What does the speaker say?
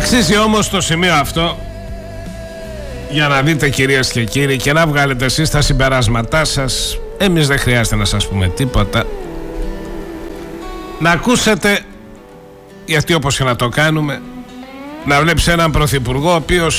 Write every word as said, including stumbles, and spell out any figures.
Αξίζει όμως το σημείο αυτό για να δείτε, κυρίες και κύριοι, και να βγάλετε εσείς τα συμπεράσματά σας. Εμείς δεν χρειάζεται να σας πούμε τίποτα. Να ακούσετε, γιατί όπως και να το κάνουμε, να βλέπεις έναν πρωθυπουργό ο οποίος